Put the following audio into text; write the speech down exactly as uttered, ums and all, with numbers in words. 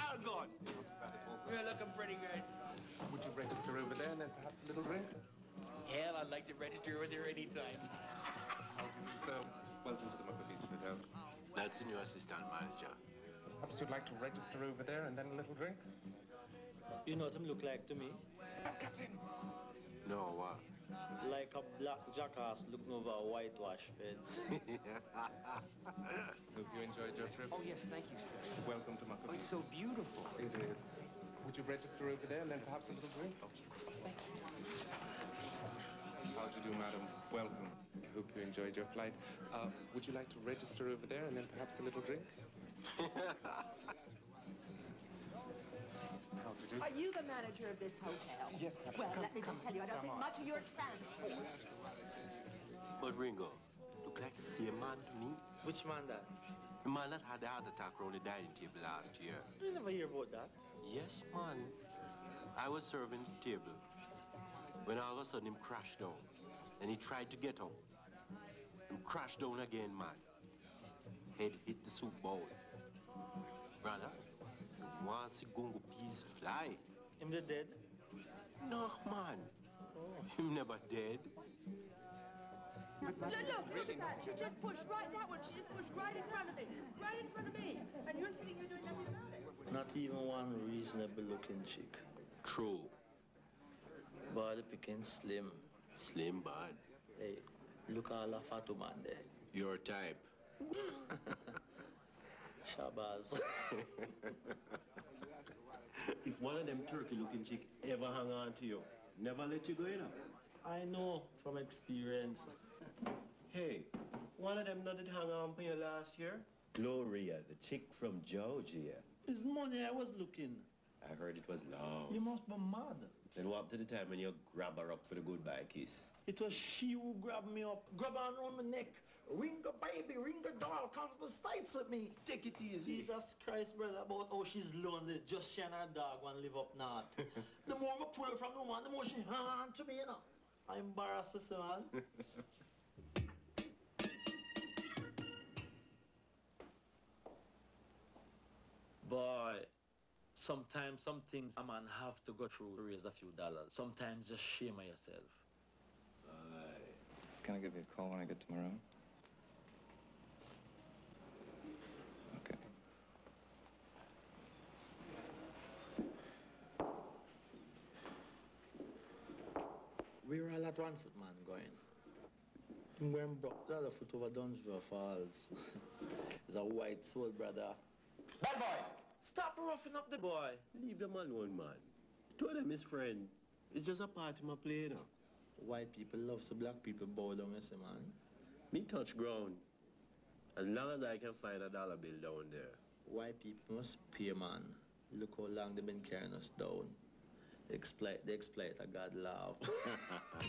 Well gone. You're looking pretty good. Would you register over there and then perhaps a little drink? Hell, I'd like to register with you anytime. How do you do so? Welcome to the Mucker Beach Hotels. That's the new assistant manager. Perhaps you'd like to register over there and then a little drink? You know what him look like to me? Captain! No, what? Like a black jackass looking over a whitewash fence. Hope you enjoyed your trip. Oh, yes, thank you, sir. Welcome to Mucker Oh, Beach. it's so beautiful. It is. Would you register over there and then perhaps a little drink? Oh, thank you. How do you do, madam? Welcome. I hope you enjoyed your flight. Uh, would you like to register over there and then perhaps a little drink? How do you do? Are you the manager of this hotel? Yes, Captain. Well, Come, let me come, just tell you, I don't come think on. much of your transport. But Ringo, look like the same man to me. Which man that? The man that had the heart attack around the dining table last year. You never hear about that. Yes, man. I was serving the table when all of a sudden him crashed down. And he tried to get up. Him crashed down again, man. Head hit the soup bowl. Brother, once he gongo peas fly. Him the dead? No, man. Oh. Him never dead. Look, look, look at that. She just pushed right that one. She just pushed right in front of me. Right in front of me. And you're sitting here doing nothing about it. Not even one reasonable looking chick. True. Body picking slim. Slim bad. Hey, look all the fat man there. Your type. Shabazz. If one of them turkey-looking chick ever hang on to you, never let you go in. I know from experience. Hey, one of them not did hang on for you last year? Gloria, the chick from Georgia. It's money I was looking. I heard it was long. You must be mad. Then what up to the time when you grab her up for the goodbye kiss? It was she who grabbed me up, grabbed her around my neck. Ring the baby, ring the doll, come to the States with me. Take it easy. Jesus Christ, brother, about how she's lonely. Just she and her dog want to live up north. The more I pull her from the man, the more she hand to me, you know. I'm embarrassed to say, man. Boy, sometimes some things a man have to go through to raise a few dollars. Sometimes just shame of yourself. Aye. Can I give you a call when I get to my room? Okay. Where all that one foot man going? Him going broke the other foot over Dunsville Falls. He's a white soul, brother. Bad boy! Stop roughing up the boy. Leave them alone, man. Told them his friend. It's just a part of my play, you know. White people love so black people bow down, you see, man. Me touch ground. As long as I can find a dollar bill down there. White people must pay, man. Look how long they've been carrying us down. Exploit, they exploit a God love.